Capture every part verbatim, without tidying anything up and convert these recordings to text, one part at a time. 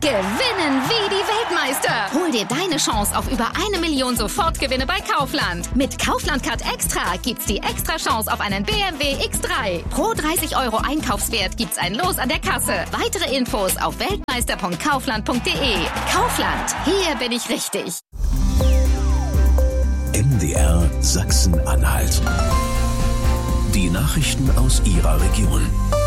Gewinnen wie die Weltmeister. Hol dir deine Chance auf über eine Million Sofortgewinne bei Kaufland. Mit Kaufland-Card Extra gibt's die extra Chance auf einen B M W X drei. Pro dreißig Euro Einkaufswert gibt's ein Los an der Kasse. Weitere Infos auf weltmeister punkt kaufland punkt de. Kaufland, hier bin ich richtig. M D R Sachsen-Anhalt. Die Nachrichten aus Ihrer Region.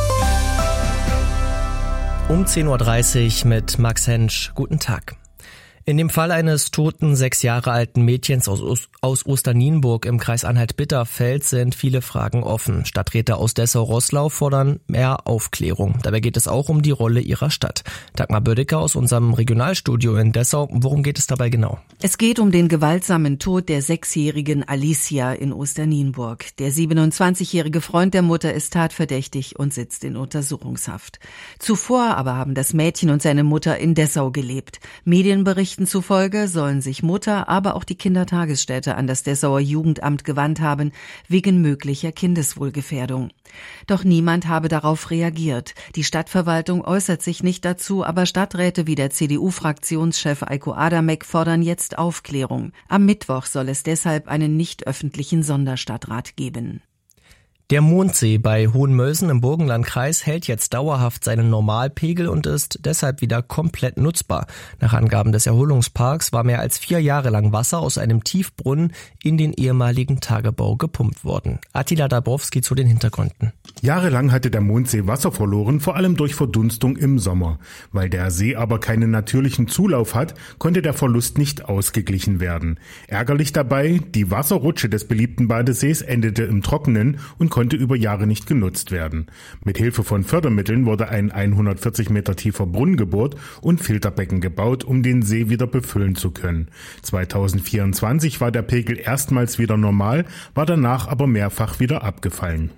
Um zehn Uhr dreißig mit Max Hensch. Guten Tag. In dem Fall eines toten, sechs Jahre alten Mädchens aus, aus Osternienburg im Kreis Anhalt-Bitterfeld sind viele Fragen offen. Stadträte aus Dessau-Roßlau fordern mehr Aufklärung. Dabei geht es auch um die Rolle ihrer Stadt. Dagmar Bödecker aus unserem Regionalstudio in Dessau. Worum geht es dabei genau? Es geht um den gewaltsamen Tod der sechsjährigen Alicia in Osternienburg. Der siebenundzwanzigjährige Freund der Mutter ist tatverdächtig und sitzt in Untersuchungshaft. Zuvor aber haben das Mädchen und seine Mutter in Dessau gelebt. Medienberichten zufolge sollen sich Mutter, aber auch die Kindertagesstätte an das Dessauer Jugendamt gewandt haben, wegen möglicher Kindeswohlgefährdung. Doch niemand habe darauf reagiert. Die Stadtverwaltung äußert sich nicht dazu, aber Stadträte wie der C D U-Fraktionschef Eiko Adamek fordern jetzt Aufklärung. Am Mittwoch soll es deshalb einen nicht öffentlichen Sonderstadtrat geben. Der Mondsee bei Hohenmölsen im Burgenlandkreis hält jetzt dauerhaft seinen Normalpegel und ist deshalb wieder komplett nutzbar. Nach Angaben des Erholungsparks war mehr als vier Jahre lang Wasser aus einem Tiefbrunnen in den ehemaligen Tagebau gepumpt worden. Attila Dabrowski zu den Hintergründen. Jahrelang hatte der Mondsee Wasser verloren, vor allem durch Verdunstung im Sommer. Weil der See aber keinen natürlichen Zulauf hat, konnte der Verlust nicht ausgeglichen werden. Ärgerlich dabei, die Wasserrutsche des beliebten Badesees endete im Trockenen und konnte über Jahre nicht genutzt werden. Mit Hilfe von Fördermitteln wurde ein hundertvierzig Meter tiefer Brunnen gebohrt und Filterbecken gebaut, um den See wieder befüllen zu können. zweitausendvierundzwanzig war der Pegel erstmals wieder normal, war danach aber mehrfach wieder abgefallen.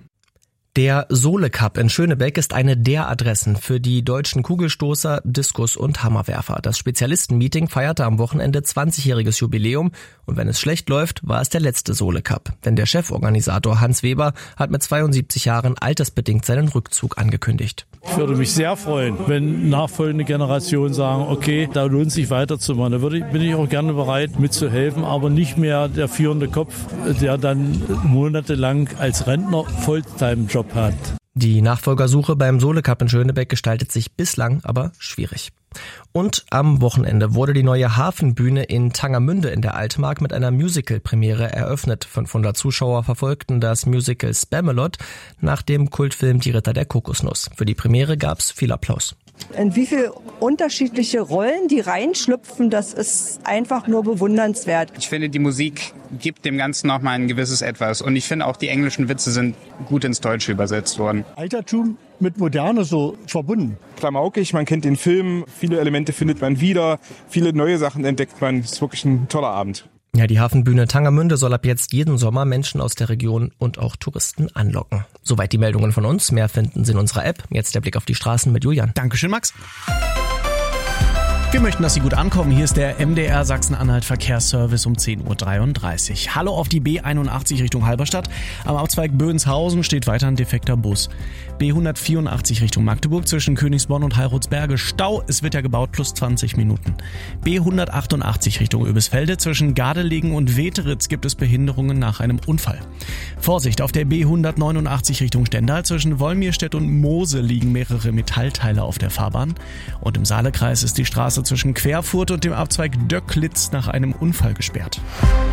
Der Sole Cup in Schönebeck ist eine der Adressen für die deutschen Kugelstoßer, Diskus- und Hammerwerfer. Das Spezialistenmeeting feierte am Wochenende zwanzigjähriges Jubiläum und wenn es schlecht läuft, war es der letzte Sole Cup. Denn der Cheforganisator Hans Weber hat mit zweiundsiebzig Jahren altersbedingt seinen Rückzug angekündigt. Ich würde mich sehr freuen, wenn nachfolgende Generationen sagen, okay, da lohnt es sich weiterzumachen. Da würde ich, bin ich auch gerne bereit mitzuhelfen, aber nicht mehr der führende Kopf, der dann monatelang als Rentner Volltime-Job hat. Die Nachfolgersuche beim Sole Cup in Schönebeck gestaltet sich bislang aber schwierig. Und am Wochenende wurde die neue Hafenbühne in Tangermünde in der Altmark mit einer Musical-Premiere eröffnet. fünfhundert Zuschauer verfolgten das Musical Spamalot nach dem Kultfilm Die Ritter der Kokosnuss. Für die Premiere gab's viel Applaus. In wie viele unterschiedliche Rollen die reinschlüpfen, das ist einfach nur bewundernswert. Ich finde, die Musik gibt dem Ganzen nochmal ein gewisses Etwas. Und ich finde auch, die englischen Witze sind gut ins Deutsche übersetzt worden. Altertum mit Moderne so verbunden. Klamaukig, man kennt den Film, viele Elemente findet man wieder, viele neue Sachen entdeckt man. Es ist wirklich ein toller Abend. Ja, die Hafenbühne Tangermünde soll ab jetzt jeden Sommer Menschen aus der Region und auch Touristen anlocken. Soweit die Meldungen von uns. Mehr finden Sie in unserer App. Jetzt der Blick auf die Straßen mit Julian. Dankeschön, Max. Wir möchten, dass Sie gut ankommen. Hier ist der M D R Sachsen-Anhalt Verkehrsservice um zehn Uhr dreiunddreißig. Hallo auf die B einundachtzig Richtung Halberstadt. Am Abzweig Böhenshausen steht weiter ein defekter Bus. B hundertvierundachtzig Richtung Magdeburg zwischen Königsborn und Heilrotsberge Stau. Es wird ja gebaut, plus zwanzig Minuten. B hundertachtundachtzig Richtung Oebisfelde zwischen Gardelegen und Weteritz gibt es Behinderungen nach einem Unfall. Vorsicht, auf der B hundertneunundachtzig Richtung Stendal zwischen Wolmirstedt und Moose liegen mehrere Metallteile auf der Fahrbahn. Und im Saalekreis ist die Straße zwischen Querfurt und dem Abzweig Döcklitz nach einem Unfall gesperrt.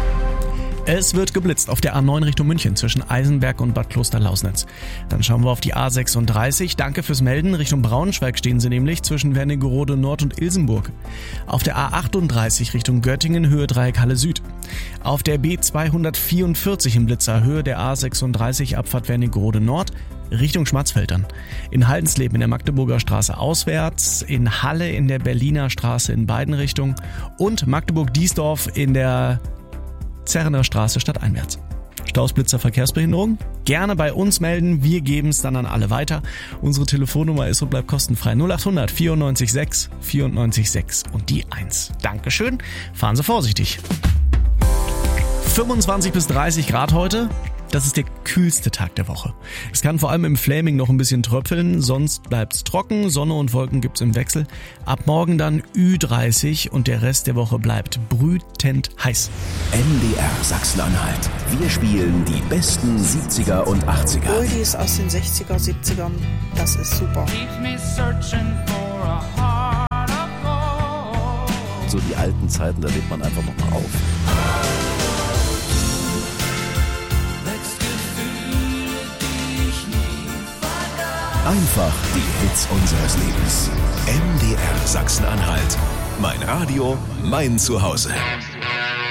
Es wird geblitzt auf der A neun Richtung München zwischen Eisenberg und Bad Klosterlausnitz. Dann schauen wir auf die A sechsunddreißig. Danke fürs Melden. Richtung Braunschweig stehen sie nämlich zwischen Wernigerode Nord und Ilsenburg. Auf der A achtunddreißig Richtung Göttingen Höhe Dreieck Halle Süd. Auf der B zweihundertvierundvierzig im Blitzer Höhe der A sechsunddreißig Abfahrt Wernigerode Nord Richtung Schwarzfeldern. In Haldensleben in der Magdeburger Straße auswärts, in Halle in der Berliner Straße in beiden Richtungen und Magdeburg-Diesdorf in der Zerrener Straße stadteinwärts. Stausblitzer, Verkehrsbehinderung? Gerne bei uns melden, wir geben es dann an alle weiter. Unsere Telefonnummer ist und bleibt kostenfrei null achthundert vierundneunzig sechs vierundneunzig sechs und die eins. Dankeschön, fahren Sie vorsichtig. fünfundzwanzig bis dreißig Grad heute. Das ist der kühlste Tag der Woche. Es kann vor allem im Fläming noch ein bisschen tröpfeln, sonst bleibt's trocken, Sonne und Wolken gibt's im Wechsel. Ab morgen dann Ü dreißig und der Rest der Woche bleibt brütend heiß. M D R Sachsen-Anhalt. Wir spielen die besten siebziger und achtziger. Oldies aus den sechziger, siebzigern, das ist super. So die alten Zeiten, da lebt man einfach nochmal auf. Einfach die Hits unseres Lebens. M D R Sachsen-Anhalt. Mein Radio, mein Zuhause.